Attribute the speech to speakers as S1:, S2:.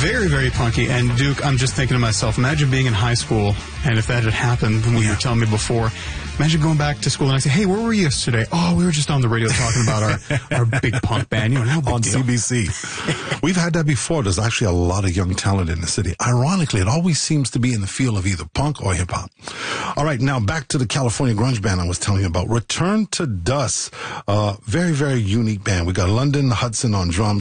S1: Very, very punky. And Duke, I'm just thinking to myself, imagine being in high school, and if that had happened when you were telling me before, imagine going back to school and I say, hey, where were you yesterday? Oh, we were just on the radio talking about our big punk band. You know, no big
S2: on
S1: deal.
S2: CBC. We've had that before. There's actually a lot of young talent in the city. Ironically, it always seems to be in the field of either punk or hip hop. All right, now back to the California grunge band I was telling you about. Return to Dust. Very, very unique band. We got London Hudson on drums.